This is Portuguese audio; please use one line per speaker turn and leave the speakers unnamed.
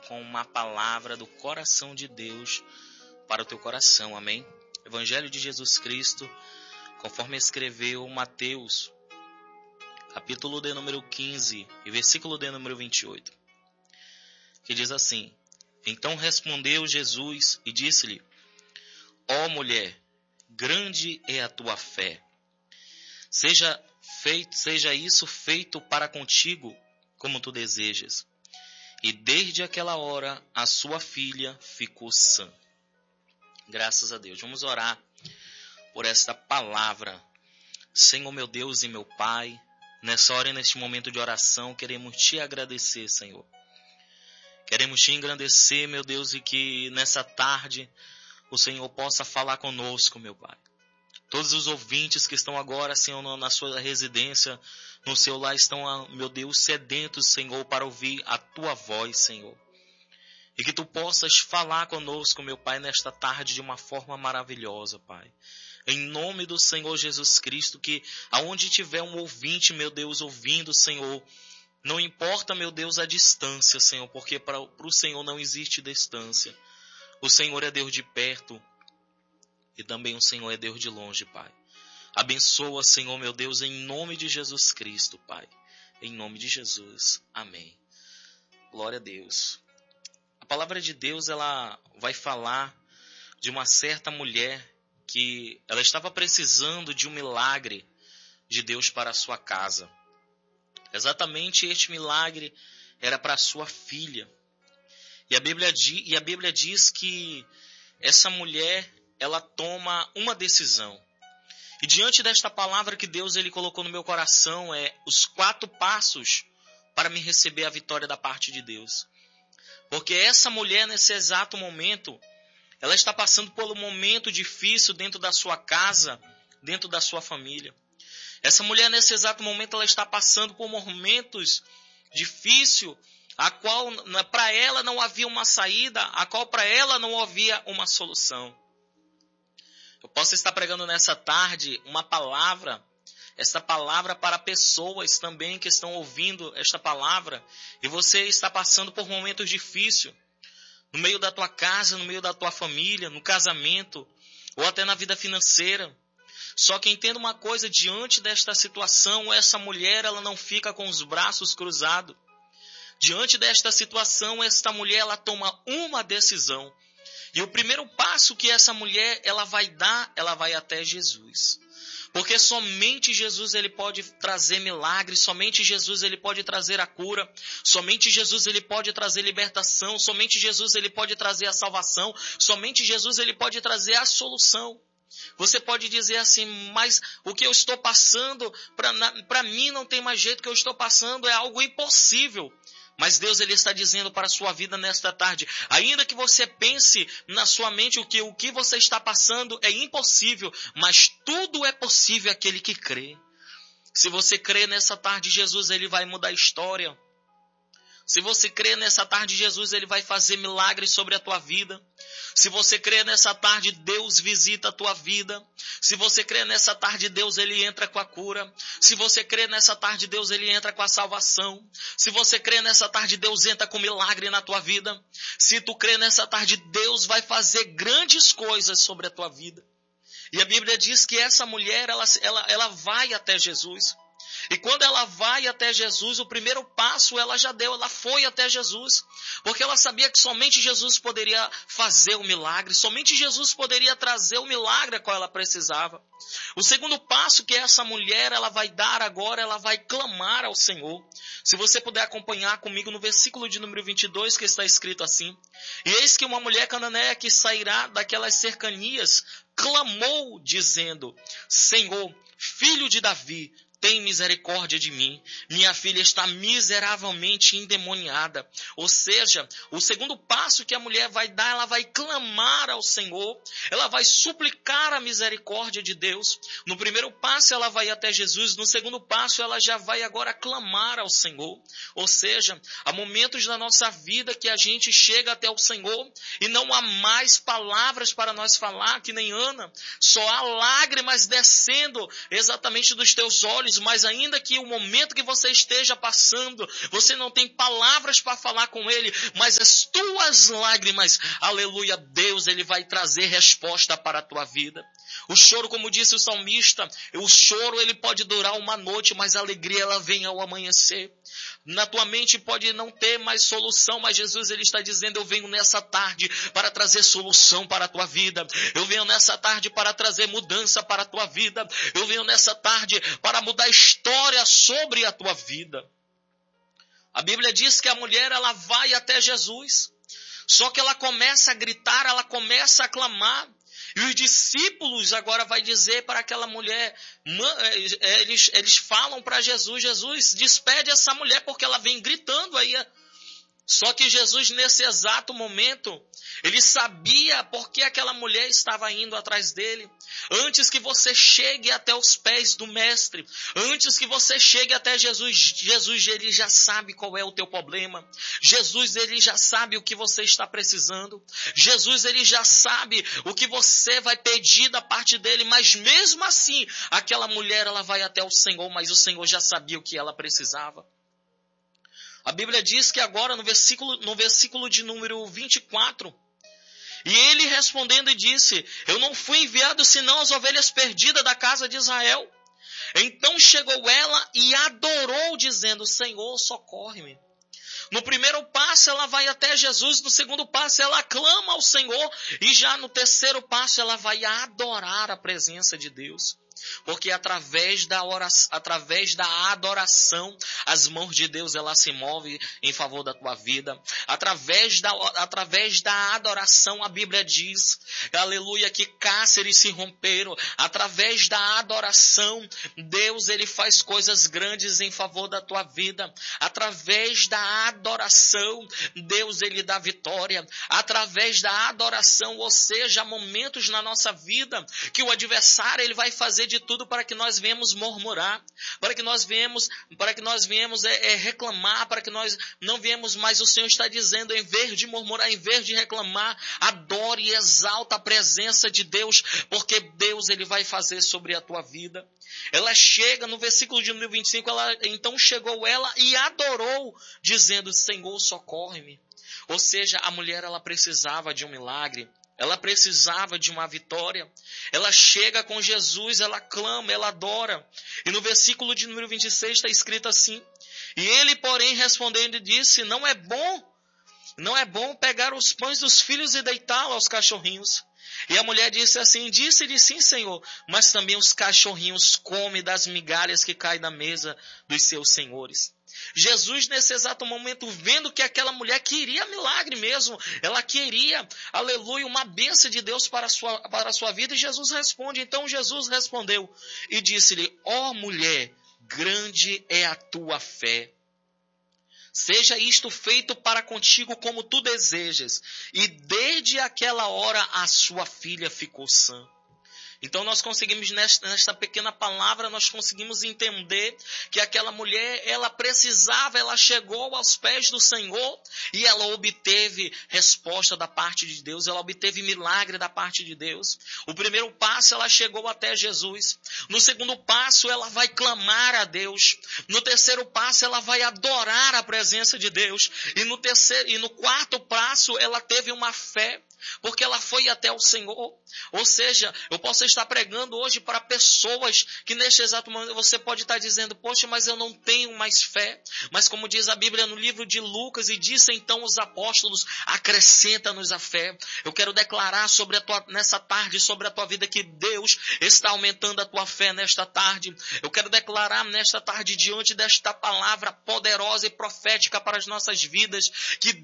com uma palavra do coração de Deus para o teu coração, amém? Evangelho de Jesus Cristo, conforme escreveu Mateus, capítulo de número 15 e versículo de número 28, que diz assim: Então respondeu Jesus e disse-lhe: Ó mulher, grande é a tua fé. Seja isso feito para contigo como tu desejas. E desde aquela hora a sua filha ficou sã. Graças a Deus. Vamos orar por esta palavra. Senhor, meu Deus e meu Pai, nessa hora e neste momento de oração, queremos te agradecer, Senhor. Queremos te engrandecer, meu Deus, e que nessa tarde o Senhor possa falar conosco, meu Pai. Todos os ouvintes que estão agora, Senhor, na sua residência, no seu lar, estão, meu Deus, sedentos, Senhor, para ouvir a Tua voz, Senhor. E que Tu possas falar conosco, meu Pai, nesta tarde de uma forma maravilhosa, Pai. Em nome do Senhor Jesus Cristo, que aonde tiver um ouvinte, meu Deus, ouvindo, Senhor, não importa, meu Deus, a distância, Senhor, porque para o Senhor não existe distância. O Senhor é Deus de perto. E também o Senhor é Deus de longe, Pai. Abençoa, Senhor, meu Deus, em nome de Jesus Cristo, Pai. Em nome de Jesus. Amém. Glória a Deus. A palavra de Deus, ela vai falar de uma certa mulher que ela estava precisando de um milagre de Deus para a sua casa. Exatamente este milagre era para a sua filha. E a Bíblia diz que essa mulher, ela toma uma decisão. E diante desta palavra que Deus ele colocou no meu coração, os 4 passos para me receber a vitória da parte de Deus. Porque essa mulher, nesse exato momento, ela está passando por um momento difícil dentro da sua casa, dentro da sua família. Essa mulher, nesse exato momento, ela está passando por momentos difíceis, a qual para ela não havia uma saída, a qual para ela não havia uma solução. Eu posso estar pregando nessa tarde uma palavra, esta palavra para pessoas também que estão ouvindo esta palavra, e você está passando por momentos difíceis, no meio da tua casa, no meio da tua família, no casamento, ou até na vida financeira. Só que entenda uma coisa, diante desta situação, essa mulher ela não fica com os braços cruzados. Diante desta situação, esta mulher ela toma uma decisão. E o primeiro passo que essa mulher ela vai dar, ela vai até Jesus. Porque somente Jesus ele pode trazer milagres, somente Jesus ele pode trazer a cura, somente Jesus ele pode trazer libertação, somente Jesus ele pode trazer a salvação, somente Jesus ele pode trazer a solução. Você pode dizer assim, mas o que eu estou passando, para mim não tem mais jeito, o que eu estou passando é algo impossível. Mas Deus ele está dizendo para a sua vida nesta tarde, ainda que você pense na sua mente o que você está passando é impossível, mas tudo é possível àquele que crê. Se você crê nessa tarde, Jesus ele vai mudar a história. Se você crê nessa tarde, Jesus ele vai fazer milagres sobre a tua vida. Se você crê nessa tarde, Deus visita a tua vida. Se você crê nessa tarde, Deus ele entra com a cura. Se você crê nessa tarde, Deus ele entra com a salvação. Se você crê nessa tarde, Deus entra com milagre na tua vida. Se tu crê nessa tarde, Deus vai fazer grandes coisas sobre a tua vida. E a Bíblia diz que essa mulher, ela vai até Jesus. E quando ela vai até Jesus, o primeiro passo ela já deu, ela foi até Jesus. Porque ela sabia que somente Jesus poderia fazer o milagre, somente Jesus poderia trazer o milagre a qual ela precisava. O segundo passo que essa mulher ela vai dar agora, ela vai clamar ao Senhor. Se você puder acompanhar comigo no versículo de número 22, que está escrito assim: E eis que uma mulher cananeia que sairá daquelas cercanias, clamou dizendo: Senhor, filho de Davi, tem misericórdia de mim. Minha filha está miseravelmente endemoniada. Ou seja, o segundo passo que a mulher vai dar, ela vai clamar ao Senhor. Ela vai suplicar a misericórdia de Deus. No primeiro passo, ela vai até Jesus. No segundo passo, ela já vai agora clamar ao Senhor. Ou seja, há momentos da nossa vida que a gente chega até o Senhor e não há mais palavras para nós falar, que nem Ana. Só há lágrimas descendo exatamente dos teus olhos, olhos, mas ainda que o momento que você esteja passando, você não tem palavras para falar com Ele, mas as tuas lágrimas, aleluia, Deus, Ele vai trazer resposta para a tua vida. O choro, como disse o salmista, o choro ele pode durar uma noite, mas a alegria ela vem ao amanhecer. Na tua mente pode não ter mais solução, mas Jesus ele está dizendo, eu venho nessa tarde para trazer solução para a tua vida. Eu venho nessa tarde para trazer mudança para a tua vida. Eu venho nessa tarde para mudar a história sobre a tua vida. A Bíblia diz que a mulher ela vai até Jesus, só que ela começa a gritar, ela começa a clamar. E os discípulos agora vai dizer para aquela mulher, eles falam para Jesus, Jesus, despede essa mulher porque ela vem gritando aí. Só que Jesus nesse exato momento, ele sabia por que aquela mulher estava indo atrás dele. Antes que você chegue até os pés do mestre, antes que você chegue até Jesus, Jesus ele já sabe qual é o teu problema. Jesus ele já sabe o que você está precisando. Jesus ele já sabe o que você vai pedir da parte dele, mas mesmo assim, aquela mulher ela vai até o Senhor, mas o Senhor já sabia o que ela precisava. A Bíblia diz que agora no versículo de número 24, e ele respondendo disse, eu não fui enviado senão as ovelhas perdidas da casa de Israel. Então chegou ela e adorou dizendo, Senhor, socorre-me. No primeiro passo ela vai até Jesus, no segundo passo ela clama ao Senhor e já no terceiro passo ela vai adorar a presença de Deus. Porque através da adoração, as mãos de Deus ela se move em favor da tua vida. Através da adoração, a Bíblia diz, aleluia, que cárceres se romperam. Através da adoração, Deus ele faz coisas grandes em favor da tua vida. Através da adoração, Deus ele dá vitória. Através da adoração, ou seja, há momentos na nossa vida que o adversário ele vai fazer de tudo para que nós venhamos murmurar, para que nós venhamos reclamar, para que nós não venhamos mais. O Senhor está dizendo, em vez de murmurar, em vez de reclamar, adore e exalta a presença de Deus, porque Deus ele vai fazer sobre a tua vida. Ela chega no versículo de número 25, então chegou ela e adorou, dizendo, Senhor, socorre-me. Ou seja, a mulher ela precisava de um milagre. Ela precisava de uma vitória. Ela chega com Jesus, ela clama, ela adora. E no versículo de número 26 está escrito assim, e ele, porém, respondendo, disse, não é bom pegar os pães dos filhos e deitá-los aos cachorrinhos. E a mulher disse assim, disse-lhe, sim, Senhor, mas também os cachorrinhos comem das migalhas que caem da mesa dos seus senhores. Jesus, nesse exato momento, vendo que aquela mulher queria milagre mesmo, ela queria, aleluia, uma bênção de Deus para a sua vida, e Jesus responde. Então Jesus respondeu e disse-lhe, ó mulher, grande é a tua fé. Seja isto feito para contigo como tu desejas. E desde aquela hora a sua filha ficou sã. Então nós conseguimos, nesta pequena palavra, nós conseguimos entender que aquela mulher, ela chegou aos pés do Senhor e ela obteve resposta da parte de Deus, ela obteve milagre da parte de Deus. O primeiro passo, ela chegou até Jesus. No segundo passo, ela vai clamar a Deus. No terceiro passo, ela vai adorar a presença de Deus. E no quarto passo, ela teve uma fé, porque ela foi até o Senhor. Ou seja, eu posso estar pregando hoje para pessoas que neste exato momento você pode estar dizendo, poxa, mas eu não tenho mais fé. Mas como diz a Bíblia no livro de Lucas, e disse então os apóstolos, acrescenta-nos a fé. Eu quero declarar nessa tarde sobre a tua vida que Deus está aumentando a tua fé nesta tarde. Eu quero declarar nesta tarde, diante desta palavra poderosa e profética para as nossas vidas, que